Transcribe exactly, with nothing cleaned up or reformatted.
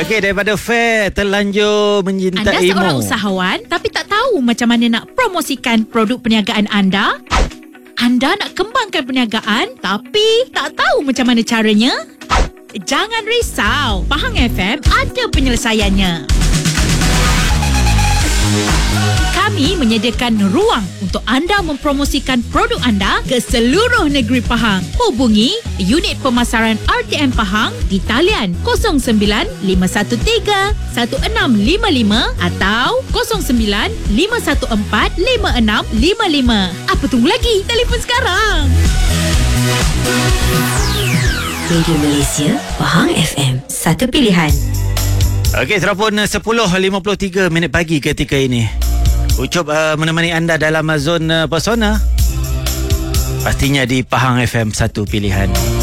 Okey, daripada Fair terlanjur menyintaimu. Anda seorang usahawan tapi tak tahu macam mana nak promosikan produk perniagaan anda? Anda nak kembangkan perniagaan tapi tak tahu macam mana caranya? Jangan risau, Pahang F M ada penyelesaiannya. Kami menyediakan ruang untuk anda mempromosikan produk anda ke seluruh negeri Pahang. Hubungi unit pemasaran R T M Pahang di talian kosong sembilan lima satu tiga satu enam lima lima atau kosong sembilan lima satu empat lima enam lima lima. Apa tunggu lagi? Telefon sekarang. Radio Malaysia, Pahang F M, satu pilihan. Okey, terapun sepuluh lima puluh tiga minit pagi ketika ini. Ucup uh, menemani anda dalam zon uh, Pesona. Pastinya di Pahang F M, satu pilihan.